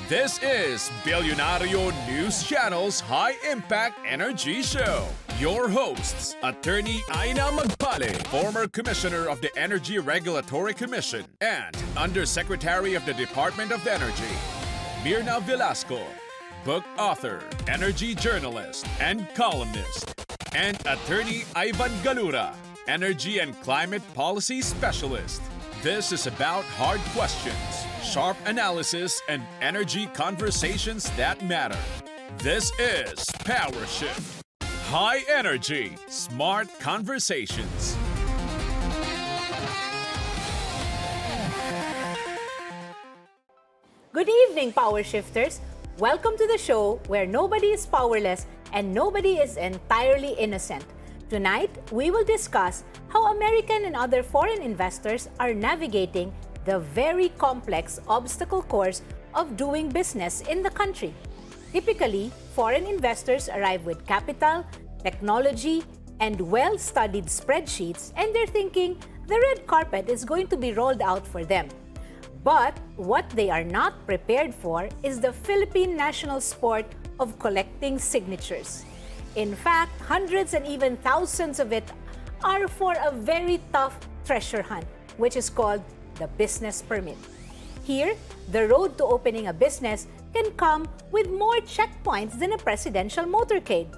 This is Billionario News Channel's High Impact Energy Show. Your hosts, Attorney Aina Magpale, former Commissioner of the Energy Regulatory Commission and Undersecretary of the Department of Energy, Mirna Velasco, book author, energy journalist, and columnist, and Attorney Ivan Galura, energy and climate policy specialist. This is about hard questions, sharp analysis, and energy conversations that matter. This is Power Shift. High energy, smart conversations. Good evening, Power Shifters. Welcome to the show where nobody is powerless and nobody is entirely innocent. Tonight, we will discuss how American and other foreign investors are navigating the very complex obstacle course of doing business in the country. Typically, foreign investors arrive with capital, technology, and well-studied spreadsheets, and they're thinking the red carpet is going to be rolled out for them. But what they are not prepared for is the Philippine national sport of collecting signatures. In fact, hundreds and even thousands of it are for a very tough treasure hunt, which is called the business permit. Here, the road to opening a business can come with more checkpoints than a presidential motorcade.